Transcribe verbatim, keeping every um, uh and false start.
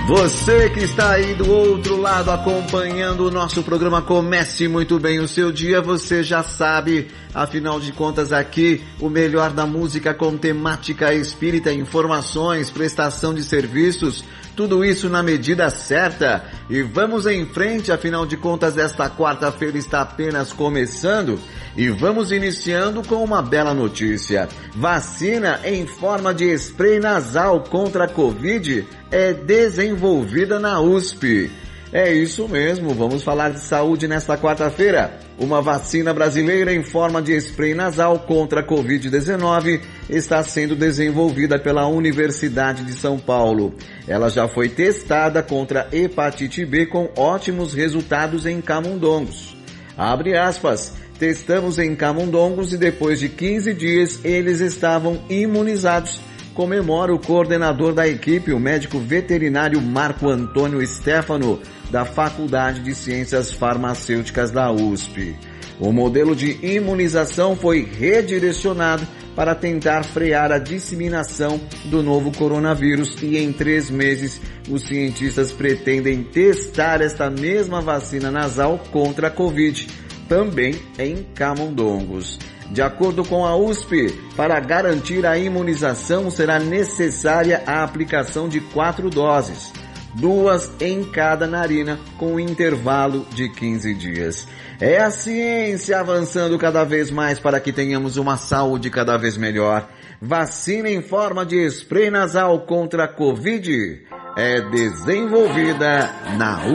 Você que está aí do outro lado acompanhando o nosso programa, comece muito bem o seu dia, você já sabe, afinal de contas aqui, o melhor da música com temática espírita, informações, prestação de serviços, tudo isso na medida certa. E vamos em frente, afinal de contas esta quarta-feira está apenas começando e vamos iniciando com uma bela notícia. Vacina em forma de spray nasal contra a Covid é desenvolvida na U S P. É isso mesmo, vamos falar de saúde nesta quarta-feira. Uma vacina brasileira em forma de spray nasal contra a covid dezenove está sendo desenvolvida pela Universidade de São Paulo. Ela já foi testada contra hepatite B com ótimos resultados em camundongos. Abre aspas, testamos em camundongos e depois de quinze dias eles estavam imunizados, comemora o coordenador da equipe, o médico veterinário Marco Antônio Stefano, da Faculdade de Ciências Farmacêuticas da U S P. O modelo de imunização foi redirecionado para tentar frear a disseminação do novo coronavírus e em três meses os cientistas pretendem testar esta mesma vacina nasal contra a Covid, também em camundongos. De acordo com a U S P, para garantir a imunização será necessária a aplicação de quatro doses, duas em cada narina, com um intervalo de quinze dias. É a ciência avançando cada vez mais para que tenhamos uma saúde cada vez melhor. Vacina em forma de spray nasal contra a Covid é desenvolvida na U S P.